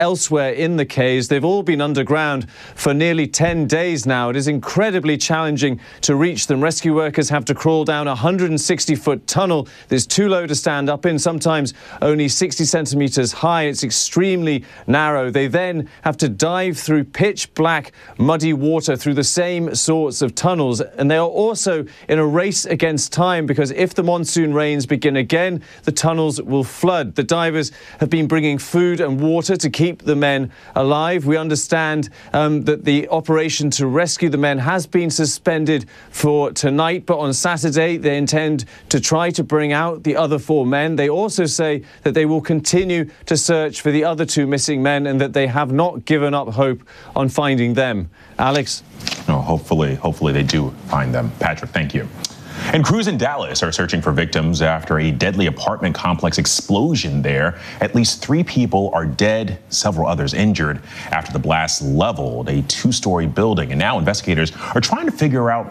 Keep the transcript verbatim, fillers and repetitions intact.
elsewhere in the caves. They've all been underground for nearly ten days now. It is incredibly challenging to reach them. Rescue workers have to crawl down a one hundred sixty foot tunnel that's too low to stand up in, sometimes only sixty centimeters high. It's extremely narrow. They then have to dive through pitch black, muddy water through the same sorts of tunnels. And they are also in a race against time, because if the monsoon rains begin again, the tunnels will flood. The divers have been bringing food and water to keep the men alive. We understand um, that the operation to rescue the men has been suspended for tonight, but on Saturday they intend to try to bring out the other four men. They also say that they will continue to search for the other two missing men and that they have not given up hope on finding them. Alex? No, hopefully, hopefully they do find them. Patrick, thank you. And crews in Dallas are searching for victims after a deadly apartment complex explosion there. At least three people are dead, several others injured after the blast leveled a two-story building. And now investigators are trying to figure out